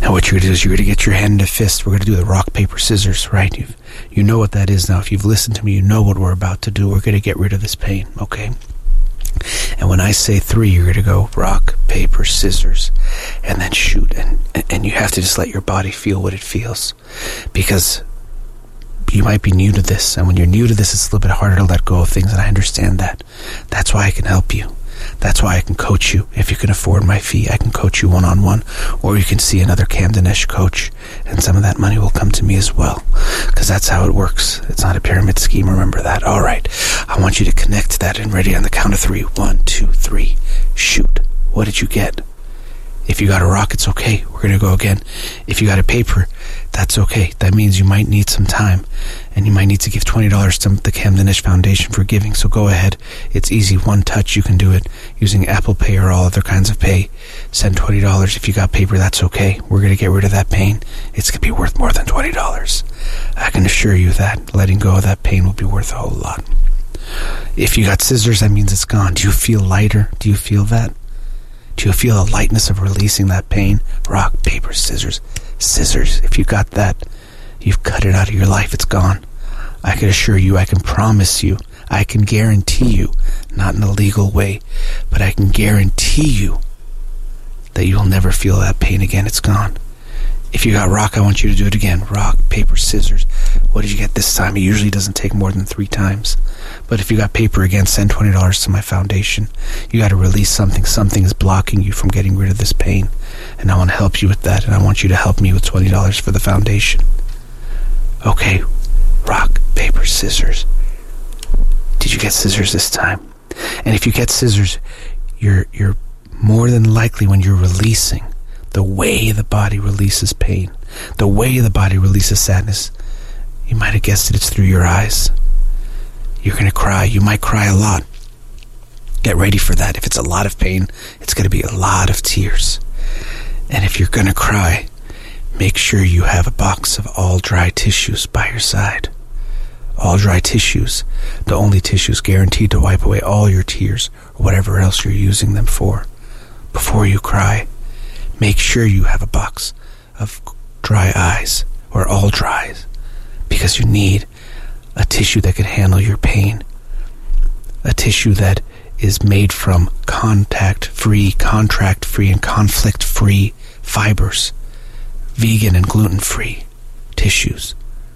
Now what you're going to do is you're going to get your hand in a fist. We're going to do the rock, paper, scissors, right? You know what that is now. If you've listened to me, you know what we're about to do. We're going to get rid of this pain, okay? And when I say 3, you're going to go rock, paper, scissors, and then shoot. And you have to just let your body feel what it feels. Because you might be new to this. And when you're new to this, it's a little bit harder to let go of things. And I understand that. That's why I can help you. That's why I can coach you. If you can afford my fee, I can coach you one-on-one. Or you can see another Cam Dinesh coach. And some of that money will come to me as well. Because that's how it works. It's not a pyramid scheme. Remember that. All right. I want you to connect to that and ready on the count of 3. 1, 2, 3. Shoot. What did you get? If you got a rock, it's okay. We're going to go again. If you got a paper, that's okay. That means you might need some time. And you might need to give $20 to the Cam Dinesh Foundation for giving. So go ahead. It's easy. One touch. You can do it using Apple Pay or all other kinds of pay. Send $20. If you got paper, that's okay. We're going to get rid of that pain. It's going to be worth more than $20. I can assure you that. Letting go of that pain will be worth a whole lot. If you got scissors, that means it's gone. Do you feel lighter? Do you feel that? Do you feel the lightness of releasing that pain? Rock, paper, scissors. Scissors. If you got that, you've cut it out of your life. It's gone. I can assure you, I can promise you, I can guarantee you, not in a legal way, but I can guarantee you that you'll never feel that pain again. It's gone. If you got rock, I want you to do it again. Rock, paper, scissors. What did you get this time? It usually doesn't take more than 3 times. But if you got paper again, send $20 to my foundation. You got to release something. Something is blocking you from getting rid of this pain. And I want to help you with that. And I want you to help me with $20 for the foundation. Okay. Rock, paper, scissors. Did you get scissors this time? And if you get scissors, you're more than likely, when you're releasing, the way the body releases pain, the way the body releases sadness, you might have guessed it, it's through your eyes. You're going to cry. You might cry a lot. Get ready for that. If it's a lot of pain, it's going to be a lot of tears. And if you're going to cry, make sure you have a box of all dry tissues by your side. All dry tissues, the only tissues guaranteed to wipe away all your tears or whatever else you're using them for. Before you cry, make sure you have a box of dry eyes or all dries, because you need a tissue that can handle your pain. A tissue that is made from contact-free, contract-free, and conflict-free fibers. Vegan and gluten-free tissues.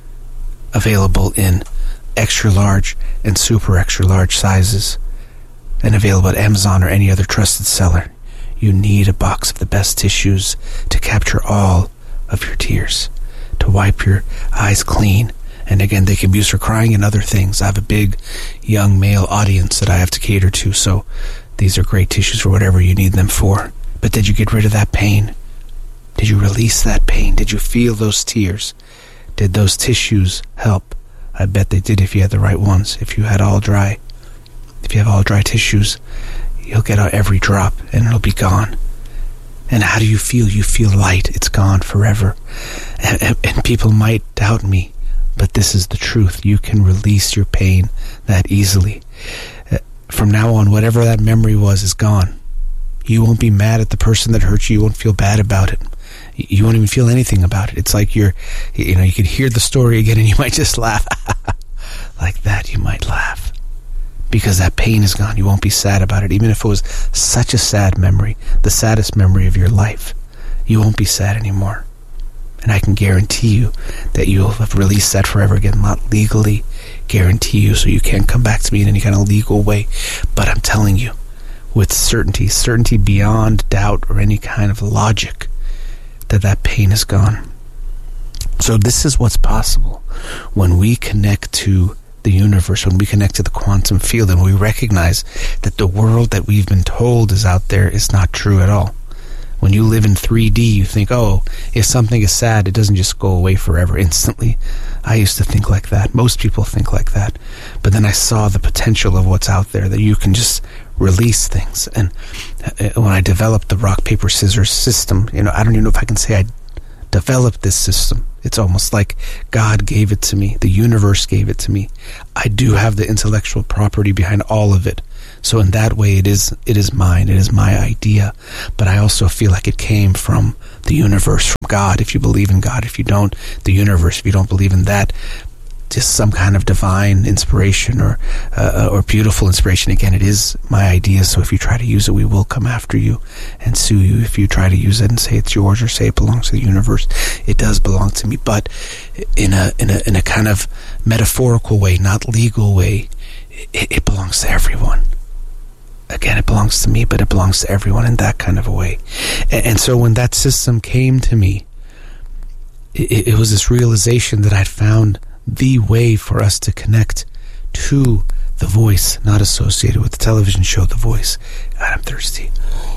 Available in extra large and super extra large sizes. And available at Amazon or any other trusted seller. You need a box of the best tissues to capture all of your tears. To wipe your eyes clean. And again, they can be used for crying and other things. I have a big young male audience that I have to cater to, so these are great tissues for whatever you need them for. But did you get rid of that pain? Did you release that pain? Did you feel those tears? Did those tissues help? I bet they did if you had the right ones. If you had all dry. If you have all dry tissues, you'll get out every drop and it'll be gone. And how do you feel? You feel light. It's gone forever. And people might doubt me, but this is the truth. You can release your pain that easily. From now on, whatever that memory was is gone. You won't be mad at the person that hurt you. You won't feel bad about it. You won't even feel anything about it. It's like you can hear the story again and you might just laugh. Like that, you might laugh. Because that pain is gone. You won't be sad about it. Even if it was such a sad memory, the saddest memory of your life, you won't be sad anymore. And I can guarantee you that you'll have released that forever. Again, not legally guarantee you, so you can't come back to me in any kind of legal way. But I'm telling you, with certainty beyond doubt or any kind of logic, that pain is gone. So this is what's possible when we connect to the universe, when we connect to the quantum field, and we recognize that the world that we've been told is out there is not true at all. When you live in 3D, you think, oh, if something is sad, it doesn't just go away forever instantly. I used to think like that. Most people think like that. But then I saw the potential of what's out there, that you can just release things. And when I developed the rock, paper, scissors system, I don't even know if I can say I developed this system. It's almost like God gave it to me. The universe gave it to me. I do have the intellectual property behind all of it. So in that way, it is mine. It is my idea. But I also feel like it came from the universe from God, if you believe in God. If you don't, the universe, if you don't believe in that, just some kind of divine inspiration or beautiful inspiration. Again, it is my idea, so if you try to use it, we will come after you and sue you if you try to use it and say it's yours or say it belongs to the universe. It does belong to me, but in a kind of metaphorical way, not legal way. It belongs to everyone. Again, it belongs to me, but it belongs to everyone in that kind of a way. And so when that system came to me, it was this realization that I'd found the way for us to connect to the voice, not associated with the television show The Voice. God, I'm thirsty.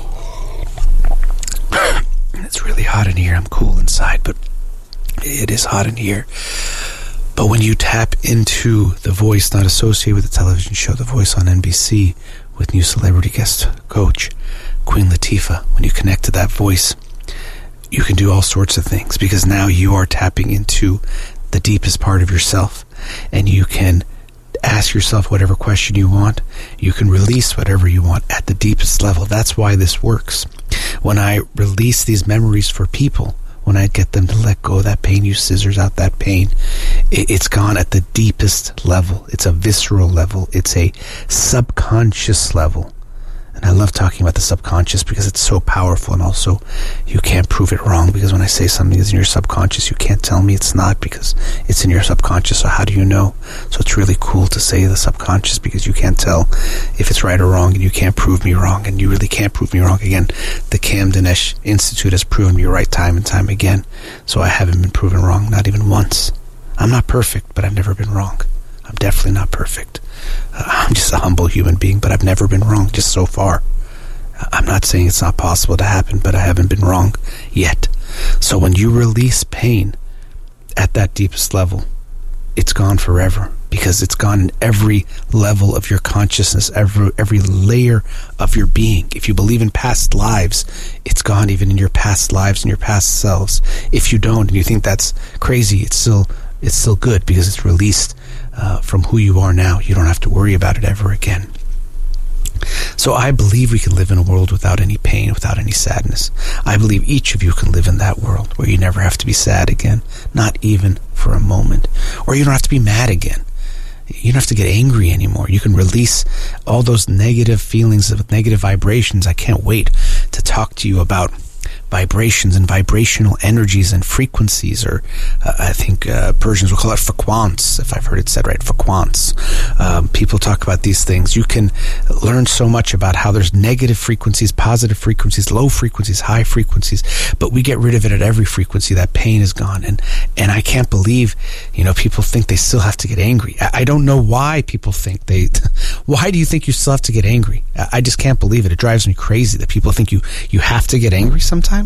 It's really hot in here. I'm cool inside, but it is hot in here. But when you tap into the voice, not associated with the television show The Voice on NBC, with new celebrity guest coach Queen Latifah, when you connect to that voice, you can do all sorts of things, because now you are tapping into the deepest part of yourself, and you can ask yourself whatever question you want. You can release whatever you want at the deepest level. That's why this works. When I release these memories for people, when I get them to let go of that pain, use scissors out that pain, it's gone at the deepest level. It's a visceral level. It's a subconscious level. And I love talking about the subconscious because it's so powerful, and also you can't prove it wrong, because when I say something is in your subconscious, you can't tell me it's not, because it's in your subconscious. So how do you know? So it's really cool to say the subconscious, because you can't tell if it's right or wrong, and you can't prove me wrong, and you really can't prove me wrong. Again, the Cam Dinesh Institute has proven me right time and time again, so I haven't been proven wrong, not even once. I'm not perfect, but I've never been wrong. I'm definitely not perfect. I'm just a humble human being, but I've never been wrong, just so far. I'm not saying it's not possible to happen, but I haven't been wrong yet. So when you release pain at that deepest level, it's gone forever, because it's gone in every level of your consciousness, every layer of your being. If you believe in past lives, it's gone even in your past lives and your past selves. If you don't, and you think that's crazy, it's still good, because it's released from who you are now. You don't have to worry about it ever again. So I believe we can live in a world without any pain, without any sadness. I believe each of you can live in that world where you never have to be sad again, not even for a moment. Or you don't have to be mad again. You don't have to get angry anymore. You can release all those negative feelings, of negative vibrations. I can't wait to talk to you about vibrations and vibrational energies and frequencies, or I think Persians will call it frequence, if I've heard it said right, frequence. People talk about these things. You can learn so much about how there's negative frequencies, positive frequencies, low frequencies, high frequencies, but we get rid of it at every frequency. That pain is gone. And I can't believe, people think they still have to get angry. I don't know why people think why do you think you still have to get angry? I just can't believe it. It drives me crazy that people think you have to get angry sometimes.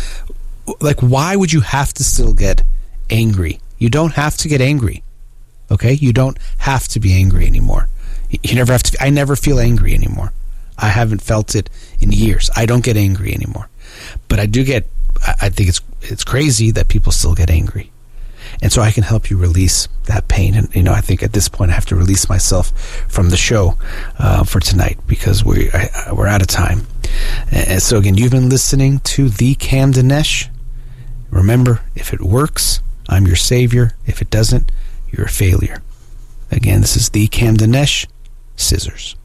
Why would you have to still get angry? You don't have to get angry. Okay? You don't have to be angry anymore. You never have to. I never feel angry anymore. I haven't felt it in years. I don't get angry anymore. But I do get, I think it's crazy that people still get angry. And so I can help you release that pain. And, I think at this point I have to release myself from the show for tonight, because we're out of time. And so again, you've been listening to The Cam Dinesh. Remember, if it works, I'm your savior. If it doesn't, you're a failure. Again, this is The Cam Dinesh, Scissors.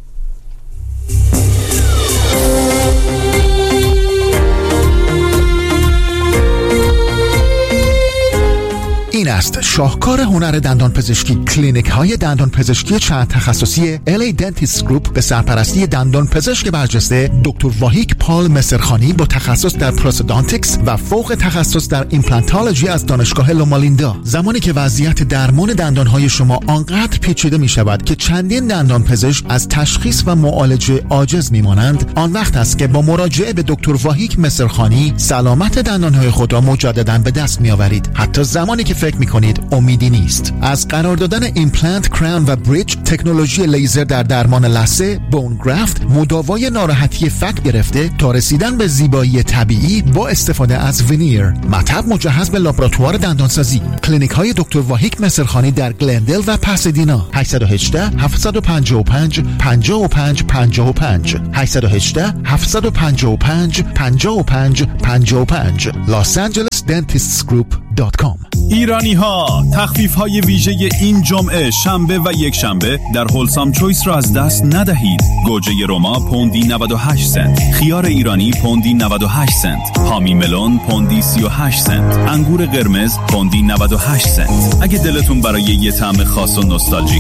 این است شاهکار هنر دندان پزشکی، کلینیک های دندان پزشکی چند تخصصی LA Dentist Group به سرپرستی دندان پزشک برجسته دکتر واهیک پال مصرخانی با تخصص در پروستودانتیکس و فوق تخصص در ایمپلانتولوژی از دانشگاه لومالیندا. زمانی که وضعیت درمان دندان های شما آنقدر پیچیده می شود که چندین دندان پزشک از تشخیص و معالجه عاجز می مانند، آن وقت است که با مراجعه به دکتر واهیک مصرخانی سلامت دندان های خود را مجددا به دست می آورید. حتی زمانی که فکر فکر میکنید امیدی نیست. از قرار دادن ایمپلنت، کراون و بریج، تکنولوژی لیزر در درمان لثه، بون گرافت، مداوای ناراحتی فک گرفته تا رسیدن به زیبایی طبیعی با استفاده از ونیر. مطب مجهز به لابراتوار دندانسازی. کلینیک های دکتر واهیک مصرخانی در گلندل و پاسادینا. 818 755 55 55 818 755 55 55 losangelesdentistsgroup.com. ایرانی ها، تخفیف های ویژه این جمعه شنبه و یک شنبه در هولسام چویس را از دست ندهید. گوجه روما پوندی 98 سنت، خیار ایرانی پوندی 98 سنت، حامی ملون پوندی 38 سنت، انگور قرمز پوندی 98 سنت. اگه دلتون برای یه طعم خاص و نوستالژیک